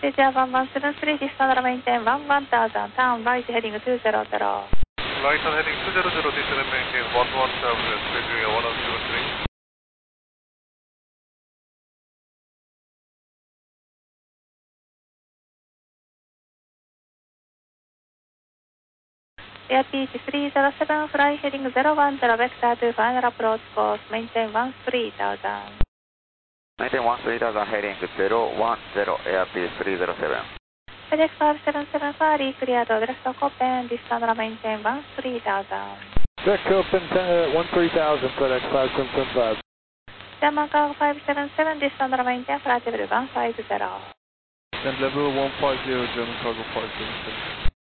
Asia 1173, distant maintain 11,000, turn right heading 200. Right on heading 200, descend maintain 11,000, Nigeria 1003. Airbus 307, fly heading 010, vector to final approach course, maintain 13,000. Maintain 13,000, heading 010, Airbus 307. FedEx 577, re-cleared, direct open, distant maintain 13,000. Direct open 13,000, FedEx 5775. German Cargo 577, distant maintain flight level 150. And level 150, German Cargo 577.